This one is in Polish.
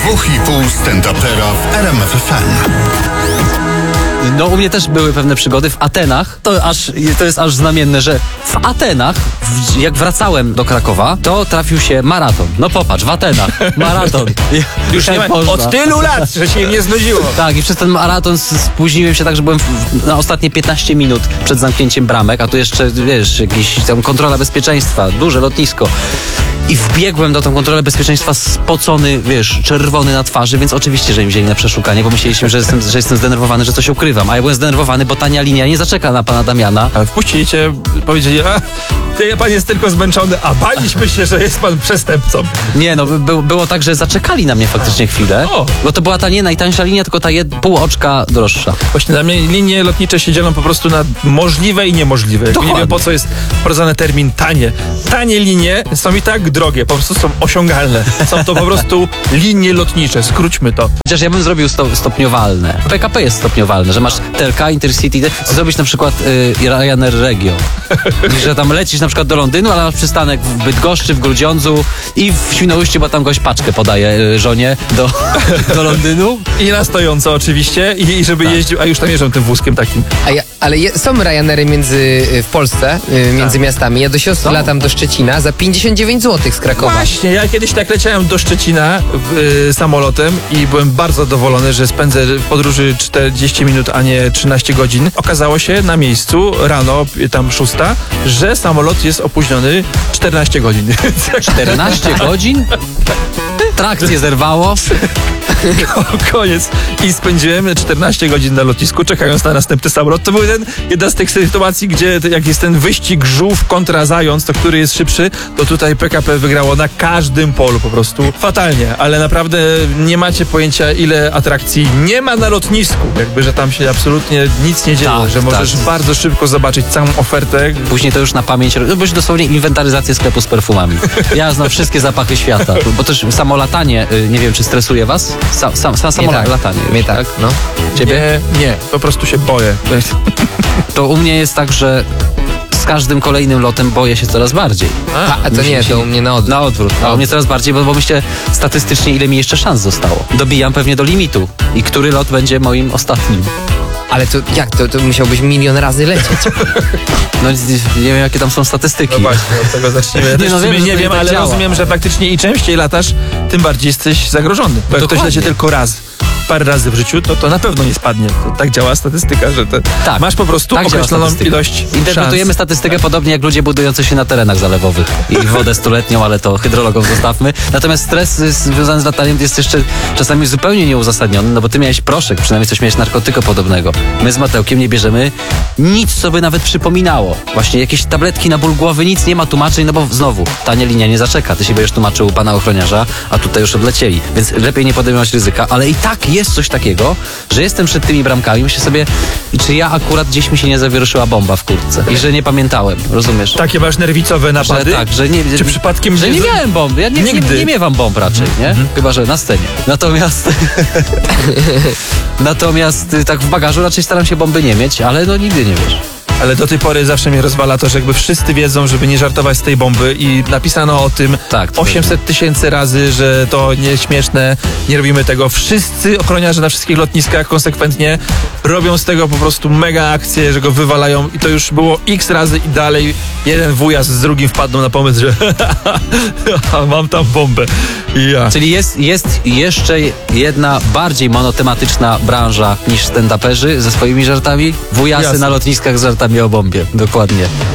2,5 stand-upera w RMF FM. No u mnie też były pewne przygody w Atenach. To jest aż znamienne, że w Atenach, jak wracałem do Krakowa, to trafił się maraton. No popatrz, w Atenach, maraton. Już nie ma, od tylu lat, że się im nie znudziło. Tak, i przez ten maraton spóźniłem się tak, że byłem na ostatnie 15 minut przed zamknięciem bramek, a tu jeszcze, wiesz, jakieś tam kontrola bezpieczeństwa, duże lotnisko. I wbiegłem do tą kontrolę bezpieczeństwa spocony, wiesz, czerwony na twarzy, więc oczywiście, że im wzięli na przeszukanie, bo myśleliśmy, że jestem zdenerwowany, że coś ukrywam. A ja byłem zdenerwowany, bo tania linia nie zaczeka na pana Damiana. A wpuścili cię, powiedzieli, pan jest tylko zmęczony, a baliśmy się, że jest pan przestępcą. Nie, no było tak, że zaczekali na mnie faktycznie chwilę, bo to była ta nie najtańsza linia, tylko ta pół oczka droższa. Właśnie dla mnie linie lotnicze się dzielą po prostu na możliwe i niemożliwe. Nie wiem, po co jest wprowadzany termin tanie. Tanie linie są i tak drogie, po prostu są osiągalne. Są to po prostu linie lotnicze, skróćmy to. Chociaż ja bym zrobił stopniowalne. PKP jest stopniowalne, że masz TLK, Intercity, co zrobić na przykład Ryanair Regio. Że tam lecisz na przykład do Londynu, ale masz przystanek w Bydgoszczy, w Grudziądzu i w Świnoujściu, bo tam gość paczkę podaje żonie do Londynu. I na stojąco oczywiście, i żeby jeździł, a już tam jeżdżą tym wózkiem takim. Ale są Ryanery w Polsce, między miastami. Ja do siostry latam do Szczecina za 59 zł z Krakowa. Właśnie, ja kiedyś tak leciałem do Szczecina samolotem i byłem bardzo zadowolony, że spędzę w podróży 40 minut, a nie 13 godzin. Okazało się na miejscu rano, tam 6, że samolot jest opóźniony 14 godzin. 14 godzin? Trakcję zerwało. Koniec. I spędziłem 14 godzin na lotnisku, czekając na następny samolot. To był jedna z tych sytuacji, gdzie jak jest ten wyścig żółw kontra zając, to który jest szybszy, to tutaj PKP wygrało na każdym polu po prostu. Fatalnie, ale naprawdę nie macie pojęcia, ile atrakcji nie ma na lotnisku. Jakby, że tam się absolutnie nic nie dzieje, że możesz bardzo szybko zobaczyć całą ofertę. Później to już na pamięć, bo już dosłownie inwentaryzację sklepu z perfumami. Ja znam wszystkie zapachy świata, bo też samolatanie, nie wiem, czy stresuje was? Samolatanie. Mnie tak, no. Ciebie? Nie, po prostu się boję. To u mnie jest tak, że z każdym kolejnym lotem boję się coraz bardziej. A to nie, to u mnie na odwrót. Na odwrót. A u mnie coraz bardziej, bo myślę statystycznie, ile mi jeszcze szans zostało. Dobijam pewnie do limitu. I który lot będzie moim ostatnim. Ale to jak? To musiałbyś 1 000 000 razy lecieć. No nie wiem, jakie tam są statystyki. No właśnie, od tego zacznijmy. Ja też nie wiem, ale rozumiem, że faktycznie im częściej latasz, tym bardziej jesteś zagrożony. Bo jak ktoś leci tylko raz, parę razy w życiu, to na pewno nie spadnie. To tak działa statystyka, że masz po prostu określoną ilość Interpretujemy szans. statystykę podobnie jak ludzie budujący się na terenach zalewowych. I wodę 100-letnią, ale to hydrologom zostawmy. Natomiast stres związany z lataniem jest jeszcze czasami zupełnie nieuzasadniony, no bo ty miałeś proszek, przynajmniej coś miałeś narkotyko podobnego. My z Mateukiem nie bierzemy nic, co by nawet przypominało. Właśnie jakieś tabletki na ból głowy, nic, nie ma tłumaczeń, no bo znowu, tania linia nie zaczeka. Ty się będziesz tłumaczył u pana ochroniarza, a tutaj już odlecieli. Więc lepiej nie podejmować ryzyka, ale i tak jest coś takiego, że jestem przed tymi bramkami, myślę sobie, czy ja akurat gdzieś mi się nie zawieruszyła bomba w kurtce i że nie pamiętałem, rozumiesz? Takie masz nerwicowe napady? Że tak, że nie... Czy przypadkiem... Że nie miałem bomby, ja nie miewam bomb raczej, nie? Chyba, że na scenie. Natomiast tak w bagażu raczej staram się bomby nie mieć, ale no nigdy nie wiesz. Ale do tej pory zawsze mnie rozwala to, że jakby wszyscy wiedzą, żeby nie żartować z tej bomby i napisano o tym 800 000 razy, że to nieśmieszne, nie robimy tego. Wszyscy ochroniarze na wszystkich lotniskach konsekwentnie robią z tego po prostu mega akcję, że go wywalają i to już było x razy i dalej jeden wujas z drugim wpadną na pomysł, że mam tam bombę. Czyli jest jeszcze jedna bardziej monotematyczna branża niż stand-uperzy ze swoimi żartami. Wujasy na lotniskach z żartami o bombie. Dokładnie.